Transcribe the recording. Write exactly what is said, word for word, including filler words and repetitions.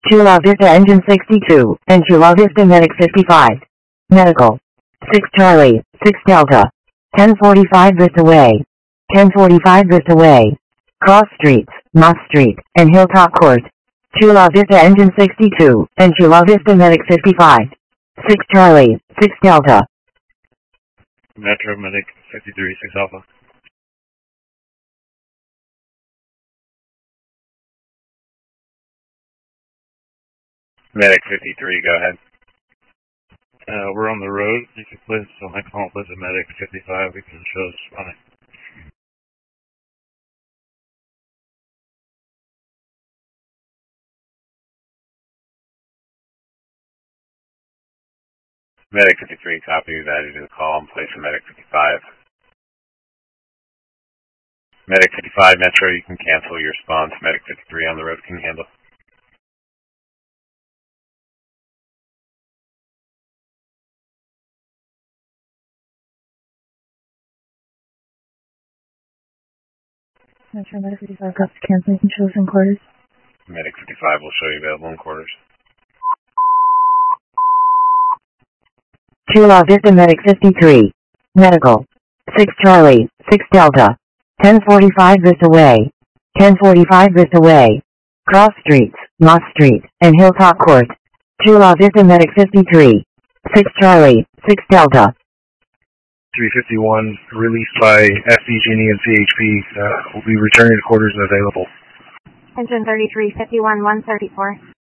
Chula Vista Engine sixty-two, and Chula Vista Medic fifty-five. Medical. six Charlie, six Delta. ten forty-five Vista Way. ten forty-five Vista Way. Cross Streets, Moss Street, and Hilltop Court. Chula Vista Engine sixty-two, and Chula Vista Medic fifty-five. six Charlie, six Delta. Metro Medic fifty-three, six Alpha. Medic fifty-three, go ahead. Uh, we're on the road. You can place, so I call place a Medic fifty-five because it shows running. Medic fifty-three, copy that. You do the call and place a Medic fifty-five. Medic fifty-five, Metro, you can cancel your response. Medic fifty-three on the road can handle. Metro Medic fifty-five, got to cancel and shows in quarters. Medic fifty-five will show you available in quarters. Chula Vista Medic fifty-three. Medical. six Charlie, six Delta. ten forty-five Vista Way. ten forty-five Vista Way. Cross Streets, Moss Street, and Hilltop Court. Chula Vista Medic fifty-three. six Charlie, six Delta. three fifty-one, released by S D G N E and C H P, uh, will be returning to quarters and available. Engine thirty-three fifty-one, one thirty-four.